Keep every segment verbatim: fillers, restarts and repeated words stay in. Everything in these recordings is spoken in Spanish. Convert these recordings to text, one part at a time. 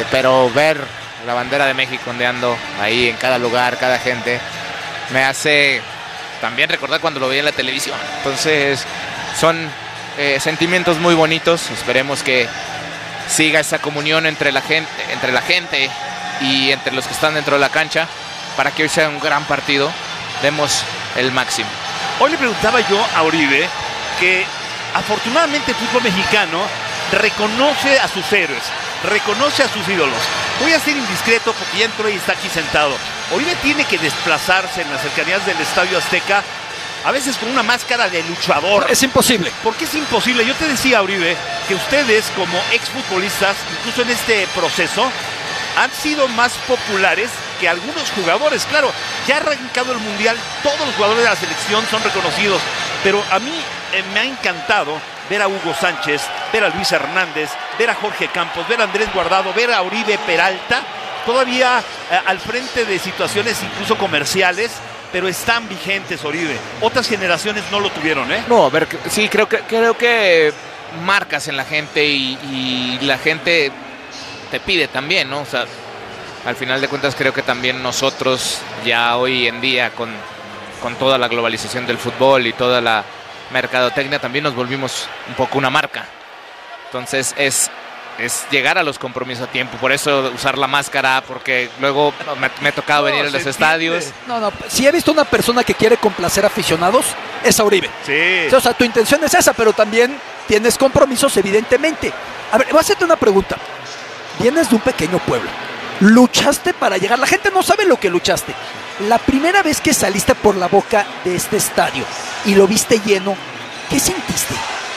pero ver la bandera de México ondeando ahí en cada lugar, cada gente, me hace también recordar cuando lo veía en la televisión. Entonces son eh, sentimientos muy bonitos. Esperemos que siga esa comunión entre la gente, entre la gente y entre los que están dentro de la cancha, para que hoy sea un gran partido. Demos el máximo. Hoy le preguntaba yo a Oribe que afortunadamente el fútbol mexicano reconoce a sus héroes, reconoce a sus ídolos. Voy a ser indiscreto porque ya entró y está aquí sentado. Oribe tiene que desplazarse en las cercanías del Estadio Azteca, a veces con una máscara de luchador. Es imposible. ¿Por qué es imposible? Yo te decía, Oribe, que ustedes como exfutbolistas, incluso en este proceso, han sido más populares que algunos jugadores. Claro, ya ha arrancado el Mundial, todos los jugadores de la selección son reconocidos, pero a mí eh, me ha encantado ver a Hugo Sánchez, ver a Luis Hernández, ver a Jorge Campos, ver a Andrés Guardado, ver a Oribe Peralta, todavía eh, al frente de situaciones incluso comerciales, pero están vigentes, Oribe. Otras generaciones no lo tuvieron, ¿eh? No, a ver, sí, creo que, creo que marcas en la gente y, y la gente te pide también, ¿no? O sea, al final de cuentas creo que también nosotros ya hoy en día con, con toda la globalización del fútbol y toda la mercadotecnia también nos volvimos un poco una marca. Entonces es, es llegar a los compromisos a tiempo. Por eso usar la máscara, porque luego me, me ha tocado no, venir a los estadios. No, no, si he visto una persona que quiere complacer aficionados, es a Oribe. Sí. O sea, tu intención es esa, pero también tienes compromisos, evidentemente. A ver, voy a hacerte una pregunta. Vienes de un pequeño pueblo. Luchaste para llegar. La gente no sabe lo que luchaste. La primera vez que saliste por la boca de este estadio y lo viste lleno, ¿qué sentiste?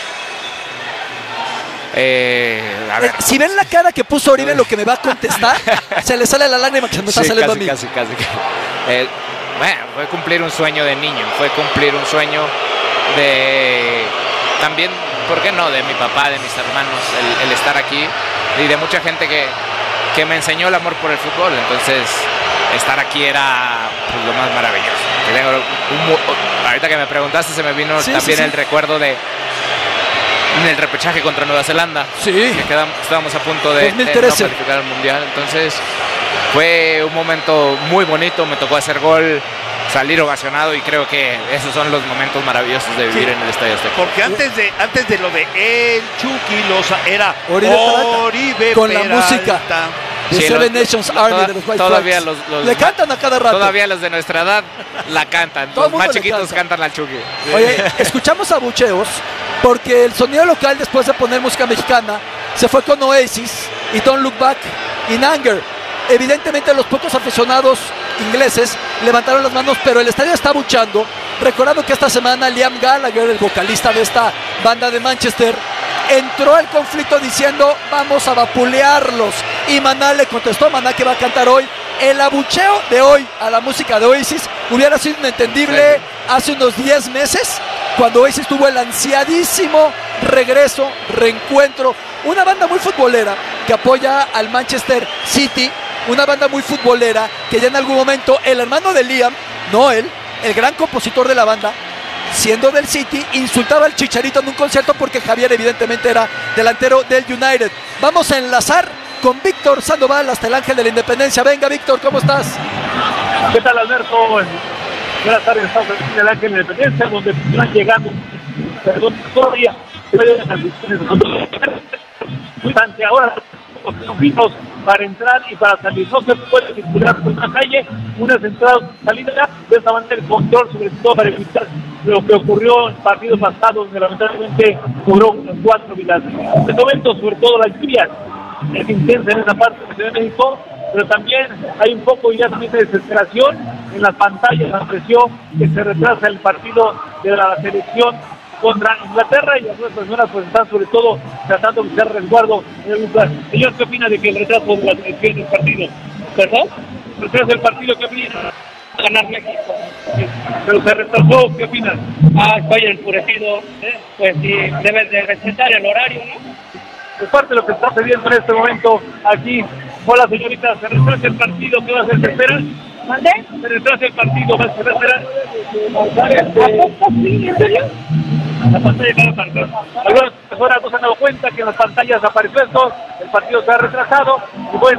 Eh, a ver. Eh, si ven la cara que puso Oribe, lo que me va a contestar, se le sale la lágrima que se me está sí, saliendo casi, a mí. Casi, casi, casi. Eh, bueno, fue cumplir un sueño de niño, fue cumplir un sueño de... También, ¿por qué no? De mi papá, de mis hermanos, el, el estar aquí y de mucha gente que, que me enseñó el amor por el fútbol. Entonces, estar aquí era pues, lo más maravilloso. Que tengo un, ahorita que me preguntaste, se me vino sí, también sí, sí. el recuerdo de en el repechaje contra Nueva Zelanda. Sí. Que quedamos, estábamos a punto de, de no calificar al Mundial. Entonces, fue un momento muy bonito. Me tocó hacer gol, salir ovacionado, y creo que esos son los momentos maravillosos de vivir sí. en el Estadio Azteca. Porque antes de antes de lo de el Chucky Loza era Oribe, Oribe con Peralta. La música de sí, Seven los, Nations Army toda, de los White todavía Flags. Los, los, le cantan a cada rato. Todavía los de nuestra edad la cantan. Los más chiquitos canta. cantan al Chucky. Sí. Oye, escuchamos abucheos porque el sonido local, después de poner música mexicana, se fue con Oasis y Don't Look Back in Anger. Evidentemente los pocos aficionados ingleses levantaron las manos, pero el estadio está abuchando, recordando que esta semana Liam Gallagher, el vocalista de esta banda de Manchester, entró al conflicto diciendo vamos a vapulearlos, y Maná le contestó, Maná que va a cantar hoy. El abucheo de hoy a la música de Oasis hubiera sido inentendible sí. hace unos diez meses, cuando Oasis tuvo el ansiadísimo regreso, reencuentro, una banda muy futbolera que apoya al Manchester City, una banda muy futbolera que ya en algún momento el hermano de Liam, Noel, el gran compositor de la banda, siendo del City, insultaba al Chicharito en un concierto porque Javier evidentemente era delantero del United. Vamos a enlazar con Víctor Sandoval hasta el Ángel de la Independencia. Venga, Víctor, ¿cómo estás? ¿Qué tal, Alberto? Buenas tardes, estamos en el Ángel de la Independencia, donde están llegando, perdón, todavía durante ahora los para entrar y para salir. No se puede circular por una calle, una entrada salida, de esa manera el control, sobre todo para evitar lo que ocurrió en partidos pasados, donde lamentablemente cobró cuatro vidas. En este momento, sobre todo la lluvia es intensa en esa parte de la Ciudad de México, pero también hay un poco ya también de desesperación en las pantallas, la presión que se retrasa el partido de la selección contra Inglaterra, y algunas personas pues están sobre todo tratando de hacer resguardo en el lugar. Señor, ¿qué opina de que el retraso de la selección del partido? ¿Verdad? El retraso del partido, ¿qué opina? Ganar México. Pero se retrasó, ¿qué opinas? Ah, estoy enfurecido, ¿eh? Pues sí, debes de respetar el horario, ¿no? Es parte de lo que está sucediendo en este momento aquí. Hola, señorita, se retrasa el partido, ¿qué va a hacer? ¿Se espera? ¿Mande? Se retrasa el partido, ¿va a esperar? ¿A poco sí? ¿En serio? La pantalla de la pantalla. Algunas personas no se han dado cuenta que en las pantallas apareció esto, el partido se ha retrasado, y bueno.